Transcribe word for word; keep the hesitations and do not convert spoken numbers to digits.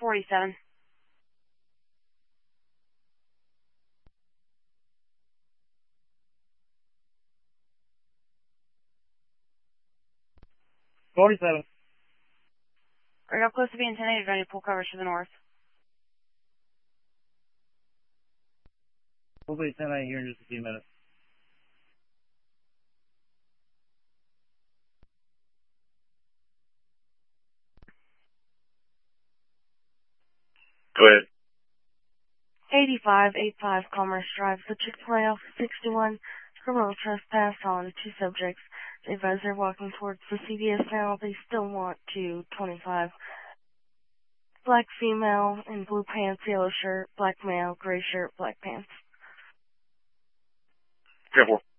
forty-seven. forty-seven. Are you close to being ten eight? Do I need to pull coverage to the north? We'll be ten eight here in just a few minutes. Go ahead. eighty-five eighty-five Commerce Drive, the Chick-fil-A Alpha sixty-one, criminal trespass on two subjects. They advise they're walking towards the C V S now. They still want to twenty-five. Black female in blue pants, yellow shirt, black male, gray shirt, black pants. ten four.